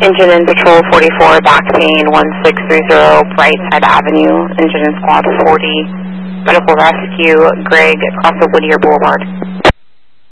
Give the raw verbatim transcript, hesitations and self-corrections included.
Engine in Patrol forty-four, back pain, one six three zero, Brightside Avenue, Engine in Squad forty, medical rescue, Greg, across the Whittier Boulevard.